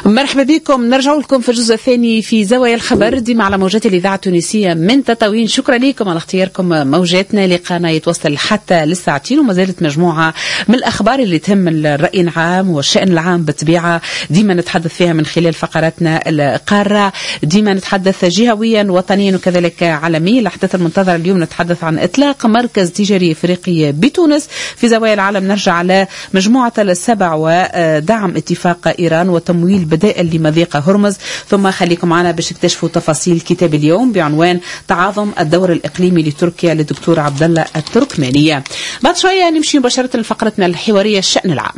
مرحبا بكم. نرجع لكم في الجزء الثاني في زوايا الخبر ديما على موجات الإذاعة التونسية من تطاوين. شكرا لكم على اختياركم موجاتنا. لقانا يتوصل حتى للساعتين وما زالت مجموعة من الأخبار اللي تهم الرأي العام والشأن العام بالطبيعة ديما نتحدث فيها من خلال فقراتنا القارة. ديما نتحدث جهويا وطنيا وكذلك عالميا. الأحداث المنتظرة اليوم نتحدث عن إطلاق مركز تجاري إفريقي بتونس. في زوايا العالم نرجع على مجموعة السبع ودعم اتفاق إيران وتمويل بدائل لمضيق هرمز. ثم خليكم معنا باش تكتشفوا تفاصيل كتاب اليوم بعنوان تعاظم الدور الإقليمي لتركيا للدكتور عبد الله التركمانية. بعد شوية نمشي مباشرة لفقرتنا الحوارية الشأن العام.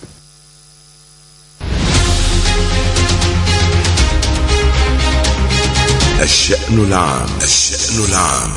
الشأن العام. الشأن العام.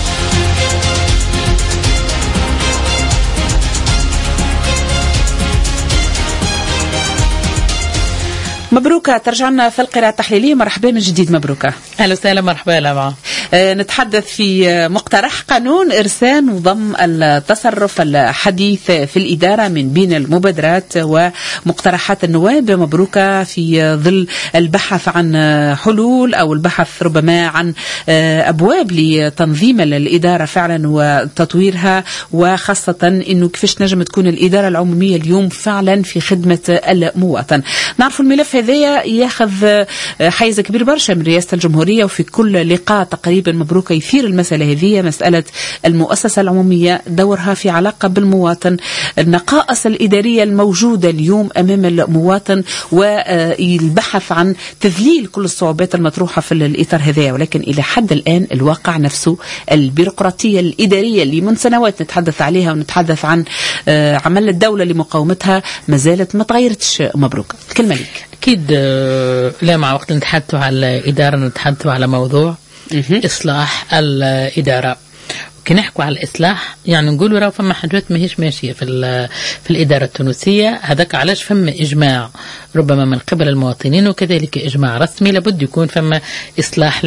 مبروكة ترجعنا في القراءة التحليلية. مرحبا من جديد مبروكة. أهلا وسهلا. مرحبا لما نتحدث في مقترح قانون إرساء نظام التصرف الحديث في الإدارة من بين المبادرات ومقترحات النواب. مبروكة في ظل البحث عن حلول أو البحث ربما عن أبواب لتنظيم الإدارة فعلا وتطويرها، وخاصة إنه كيفاش نجم تكون الإدارة العمومية اليوم فعلا في خدمة المواطن. نعرف الملف هذا ياخذ حيز كبير برشا من رئاسة الجمهورية، وفي كل لقاء تقريبا مبروك يثير المسألة هذه، مسألة المؤسسة العمومية دورها في علاقة بالمواطن، النقائص الإدارية الموجودة اليوم أمام المواطن، والبحث عن تذليل كل الصعوبات المطروحة في الإطار هذا. ولكن إلى حد الآن الواقع نفسه البيروقراطية الإدارية اللي من سنوات نتحدث عليها ونتحدث عن عمل الدولة لمقاومتها ما زالت ما تغيرتش. مبروك كلمة لك. أكيد لا، مع وقت نتحدثوا على الإدارة نتحدثوا على موضوع إصلاح الإدارة. كي نحكوا على الإصلاح يعني نقولوا راه فما حاجات ماهيش ماشية في الإدارة التونسية. هذاك علاش فما إجماع ربما من قبل المواطنين وكذلك إجماع رسمي لابد يكون فما إصلاح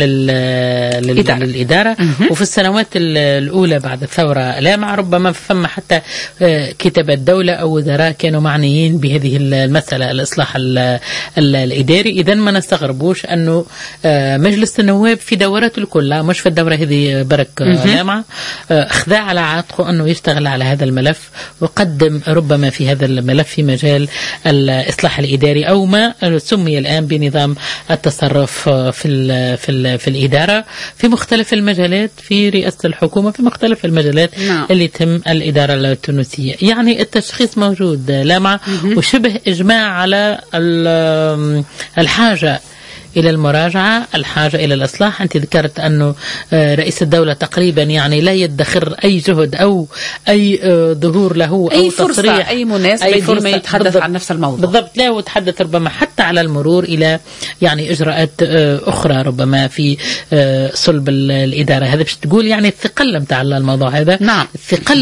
للإدارة. وفي السنوات الأولى بعد الثورة لامع ربما فما حتى كتابات دولة أو وزراء كانوا معنيين بهذه المسألة الإصلاح الإداري. إذن ما نستغربوش أنه مجلس النواب في دوراته الكل مش في الدورة هذه برك لامع اخذ على عاتقه أنه يشتغل على هذا الملف وقدم ربما في هذا الملف في مجال الإصلاح الإداري أو ما سمي الآن بنظام التصرف في الإدارة في مختلف المجالات في رئاسة الحكومة في مختلف المجالات اللي تم الإدارة التونسية. يعني التشخيص موجود لامع وشبه إجماع على الحاجة إلى المراجعة، الحاجة إلى الإصلاح. أنت ذكرت أنه رئيس الدولة تقريبا يعني لا يدخر أي جهد أو أي ظهور له أي أو فرصة تصريح أي مناسبة ما يتحدث عن نفس الموضوع بالضبط. لا، وتحدث ربما حتى على المرور إلى يعني إجراءات أخرى ربما في صلب الإدارة. هذا باش تقول يعني الثقل متاع الموضوع هذا. نعم. الثقل